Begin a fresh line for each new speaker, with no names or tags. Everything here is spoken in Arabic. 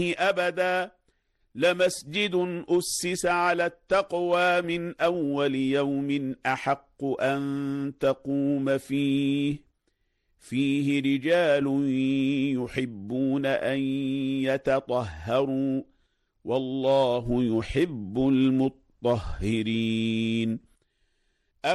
أبدا لمسجد أسس على التقوى من أول يوم أحق أن تقوم فيه رجال يحبون أن يتطهروا والله يحب المطهرين.